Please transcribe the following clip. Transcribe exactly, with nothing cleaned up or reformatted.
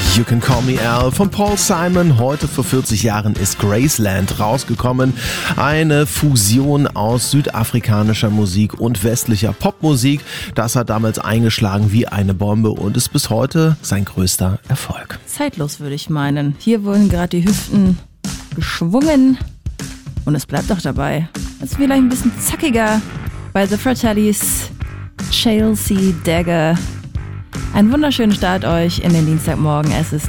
You Can Call Me Al von Paul Simon. Heute vor vierzig Jahren ist Graceland rausgekommen. Eine Fusion aus südafrikanischer Musik und westlicher Popmusik. Das hat damals eingeschlagen wie eine Bombe und ist bis heute sein größter Erfolg. Zeitlos, würde ich meinen. Hier wurden gerade die Hüften geschwungen und es bleibt auch dabei. Es ist vielleicht ein bisschen zackiger bei The Fratellis, Chelsea Dagger. Einen wunderschönen Start euch in den Dienstagmorgen. Es ist